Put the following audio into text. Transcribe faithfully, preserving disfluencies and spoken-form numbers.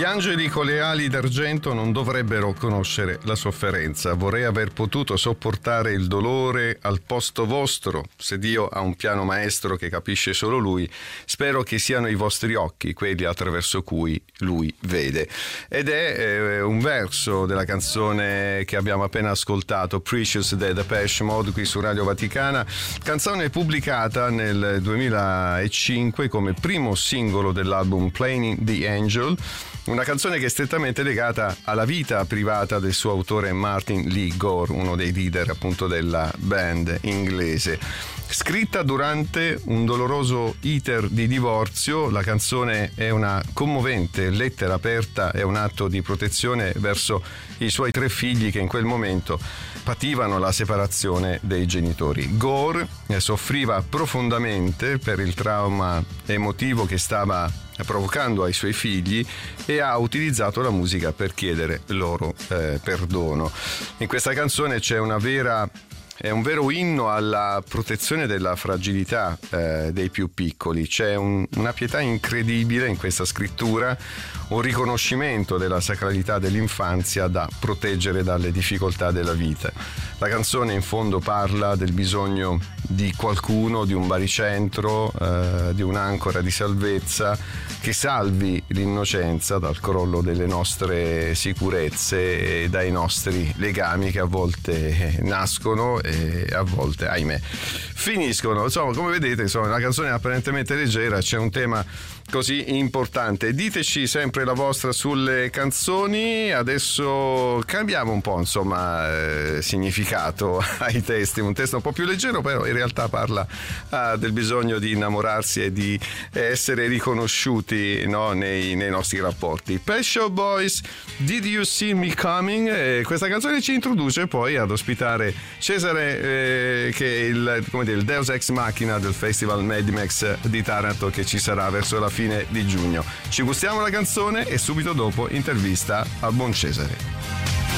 angeli con le ali d'argento non dovrebbero conoscere la sofferenza. Vorrei aver potuto sopportare il dolore al posto vostro. Se Dio ha un piano maestro che capisce solo Lui, spero che siano i vostri occhi quelli attraverso cui Lui vede. Ed è eh, un verso della canzone che abbiamo appena ascoltato, Precious dei Depeche Mode, qui su Radio Vaticana, canzone pubblicata nel duemilacinque come primo singolo dell'album Playing the Angel. Una canzone che è strettamente legata alla vita privata del suo autore Martin Lee Gore, uno dei leader appunto della band inglese. Scritta durante un doloroso iter di divorzio, la canzone è una commovente lettera aperta e un atto di protezione verso i suoi tre figli che in quel momento pativano la separazione dei genitori. Gore soffriva profondamente per il trauma emotivo che stava provocando ai suoi figli e ha utilizzato la musica per chiedere loro eh, perdono. In questa canzone c'è una vera È un vero inno alla protezione della fragilità eh, dei più piccoli. C'è un, una pietà incredibile in questa scrittura, un riconoscimento della sacralità dell'infanzia da proteggere dalle difficoltà della vita. La canzone in fondo parla del bisogno di qualcuno, di un baricentro, eh, di un'ancora di salvezza che salvi l'innocenza dal crollo delle nostre sicurezze e dai nostri legami che a volte nascono e a volte, ahimè, finiscono. Insomma, come vedete, insomma, una canzone apparentemente leggera, c'è un tema così importante. Diteci sempre la vostra sulle canzoni. Adesso cambiamo un po', insomma, eh, significato ai testi. Un testo un po' più leggero, però in realtà parla ah, del bisogno di innamorarsi e di essere riconosciuti, no, nei, nei nostri rapporti. Pet Shop Boys, Did You See Me Coming? E questa canzone ci introduce poi ad ospitare Cesare, eh, che è il, come dire, il Deus Ex Machina del Festival Mad Max di Taranto, che ci sarà verso la fine di giugno. Ci gustiamo la canzone e subito dopo intervista al buon Cesare.